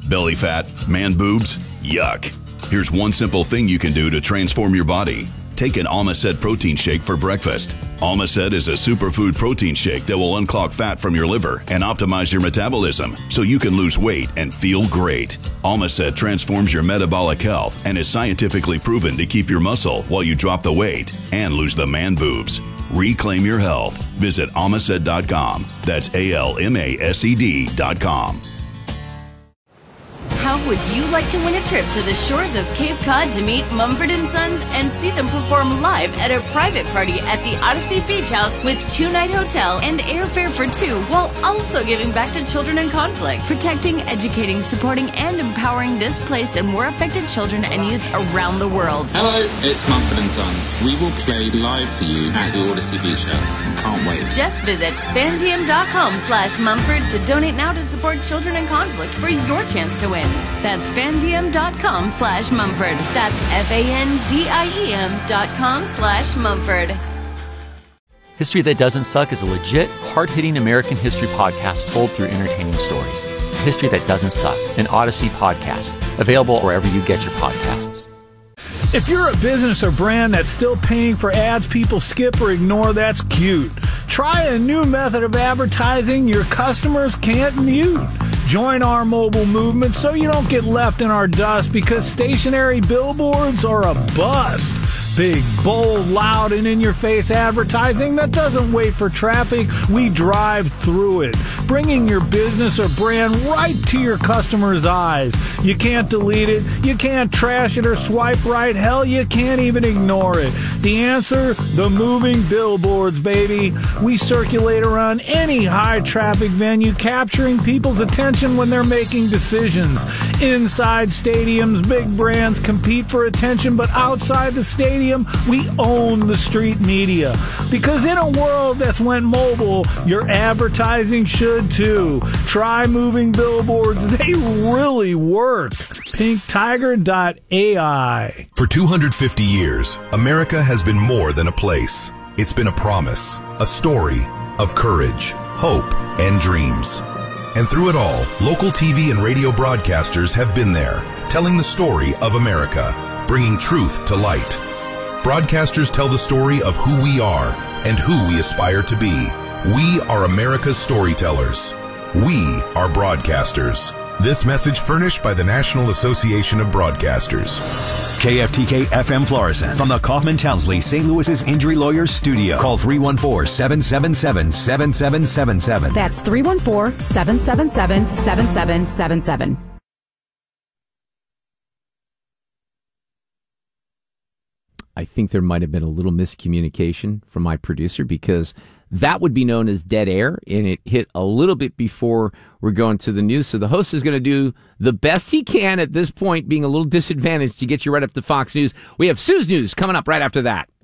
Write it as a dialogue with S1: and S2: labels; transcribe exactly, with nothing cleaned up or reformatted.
S1: Belly fat? Man boobs? Yuck. Here's one simple thing you can do to transform your body. Take an Almacet protein shake for breakfast. Almacet is a superfood protein shake that will unclog fat from your liver and optimize your metabolism so you can lose weight and feel great. Almacet transforms your metabolic health and is scientifically proven to keep your muscle while you drop the weight and lose the man boobs. Reclaim your health. Visit almacet dot com. That's A L M A S E D dot com.
S2: How would you like to win a trip to the shores of Cape Cod to meet Mumford and Sons and see them perform live at a private party at the Odyssey Beach House with two-night hotel and airfare for two, while also giving back to children in conflict, protecting, educating, supporting, and empowering displaced and war affected children and youth around the world?
S3: Hello, it's Mumford and Sons. We will play live for you at the Odyssey Beach House. Can't wait.
S2: Just visit fandiem dot com slash Mumford to donate now to support children in conflict for your chance to win. That's fandiem dot com slash Mumford. That's F A N D I E M dot com slash Mumford.
S4: History That Doesn't Suck is a legit, hard-hitting American history podcast told through entertaining stories. History That Doesn't Suck, an Odyssey podcast. Available wherever you get your podcasts.
S5: If you're a business or brand that's still paying for ads people skip or ignore, that's cute. Try a new method of advertising your customers can't mute. Join our mobile movement so you don't get left in our dust because stationary billboards are a bust. Big, bold, loud, and in-your-face advertising that doesn't wait for traffic. We drive through it, bringing your business or brand right to your customers' eyes. You can't delete it. You can't trash it or swipe right. Hell, you can't even ignore it. The answer? The moving billboards, baby. We circulate around any high-traffic venue, capturing people's attention when they're making decisions. Inside stadiums, big brands compete for attention, but outside the stadium, we own the street media. Because in a world that's went mobile, your advertising should too. Try moving billboards. They really work. pink tiger dot A I.
S6: For two hundred fifty years, America has been more than a place. It's been a promise, a story of courage, hope, and dreams. And through it all, local T V and radio broadcasters have been there, telling the story of America, bringing truth to light. Broadcasters tell the story of who we are and who we aspire to be. We are America's storytellers. We are broadcasters. This message furnished by the National Association of Broadcasters.
S7: K F T K F M Florissant from the Kaufman Townsley Saint Louis's Injury Lawyers Studio. Call three one four, seven seven seven, seven seven seven seven.
S8: That's three one four, seven seven seven, seven seven seven seven.
S9: I think there might have been a little miscommunication from my producer because that would be known as dead air, and it hit a little bit before we're going to the news. So the host is going to do the best he can at this point, being a little disadvantaged to get you right up to Fox News. We have Sue's News coming up right after that.